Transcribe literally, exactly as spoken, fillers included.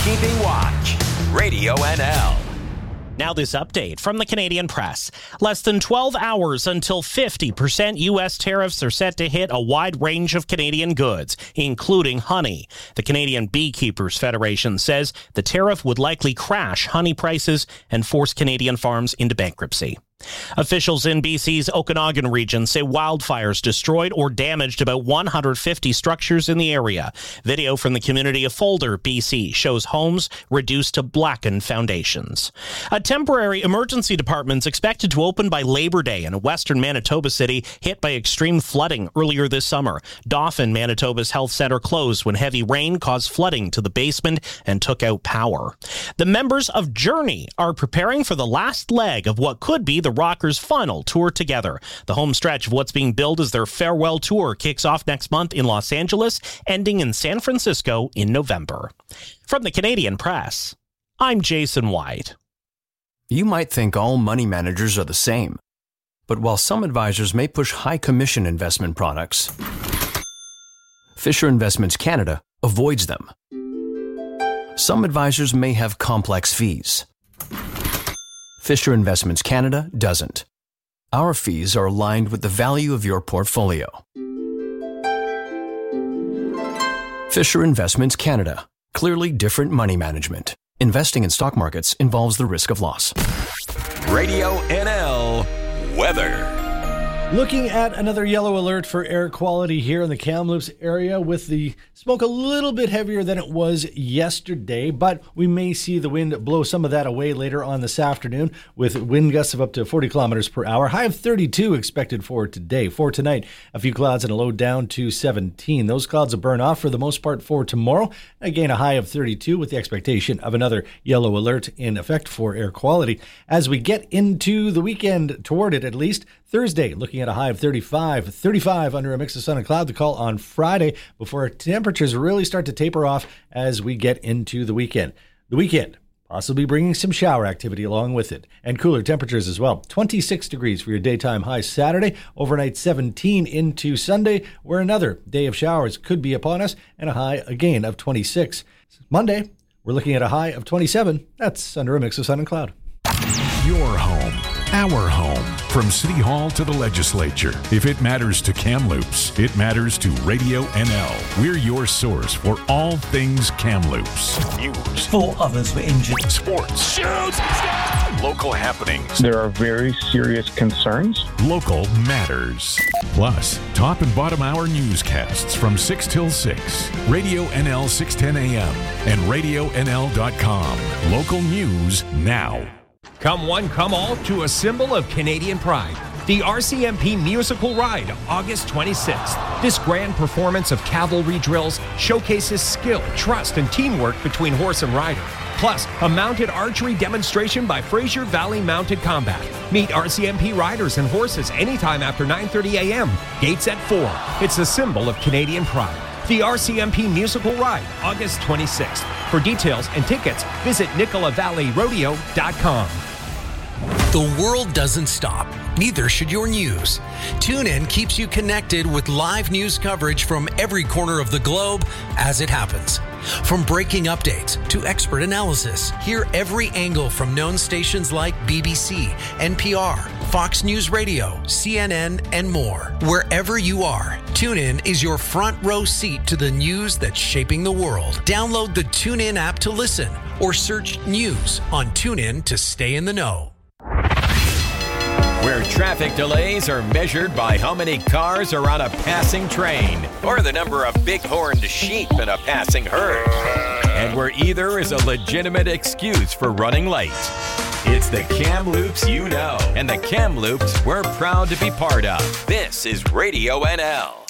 Keeping watch. Radio N L. Now this update from the Canadian Press. Less than twelve hours until fifty percent U S tariffs are set to hit a wide range of Canadian goods, including honey. The Canadian Beekeepers Federation says the tariff would likely crash honey prices and force Canadian farms into bankruptcy. Officials in B C's Okanagan region say wildfires destroyed or damaged about one hundred fifty structures in the area. Video from the community of Folder, B C, shows homes reduced to blackened foundations. A temporary emergency department is expected to open by Labor Day in a western Manitoba city hit by extreme flooding earlier this summer. Dauphin, Manitoba's health center, closed when heavy rain caused flooding to the basement and took out power. The members of Journey are preparing for the last leg of what could be the Rockers' final tour together. The home stretch of what's being billed as their farewell tour kicks off next month in Los Angeles, ending in San Francisco in November. From the Canadian Press, I'm Jason White. You might think all money managers are the same, but while some advisors may push high commission investment products, Fisher Investments Canada avoids them. Some advisors may have complex fees. Fisher Investments Canada doesn't. Our fees are aligned with the value of your portfolio. Fisher Investments Canada. Clearly different money management. Investing in stock markets involves the risk of loss. Radio N L weather. Looking at another yellow alert for air quality here in the Kamloops area, with the smoke a little bit heavier than it was yesterday, but we may see the wind blow some of that away later on this afternoon with wind gusts of up to forty kilometers per hour. High of thirty-two expected for today. For tonight, a few clouds and a low down to seventeen. Those clouds will burn off for the most part for tomorrow. Again, a high of thirty-two with the expectation of another yellow alert in effect for air quality. As we get into the weekend, toward it at least, Thursday, looking at a high of thirty-five. thirty-five under a mix of sun and cloud. The call on Friday before temperatures really start to taper off as we get into the weekend. The weekend, possibly bringing some shower activity along with it, and cooler temperatures as well. twenty-six degrees for your daytime high Saturday. Overnight seventeen into Sunday, where another day of showers could be upon us, and a high again of twenty-six. Monday, we're looking at a high of twenty-seven. That's under a mix of sun and cloud. Your home, our home. From City Hall to the Legislature. If it matters to Kamloops, it matters to Radio N L. We're your source for all things Kamloops. News. Four others were injured. Sports. Shoots! Local happenings. There are very serious concerns. Local matters. Plus, top and bottom hour newscasts from six till six. Radio N L six ten a.m. and radio n l dot com. Local news now. Come one, come all to a symbol of Canadian pride. The R C M P Musical Ride, August twenty-sixth. This grand performance of cavalry drills showcases skill, trust, and teamwork between horse and rider. Plus, a mounted archery demonstration by Fraser Valley Mounted Combat. Meet R C M P riders and horses anytime after nine thirty a.m. Gates at four. It's a symbol of Canadian pride. The R C M P Musical Ride, August twenty-sixth. For details and tickets, visit nicola valley rodeo dot com. The world doesn't stop. Neither should your news. TuneIn keeps you connected with live news coverage from every corner of the globe as it happens. From breaking updates to expert analysis, hear every angle from known stations like B B C, N P R, Fox News Radio, C N N, and more. Wherever you are, TuneIn is your front row seat to the news that's shaping the world. Download the TuneIn app to listen or search news on TuneIn to stay in the know. Where traffic delays are measured by how many cars are on a passing train or the number of big-horned sheep in a passing herd. And where either is a legitimate excuse for running late. It's the Kamloops you know, and the Kamloops we're proud to be part of. This is Radio N L.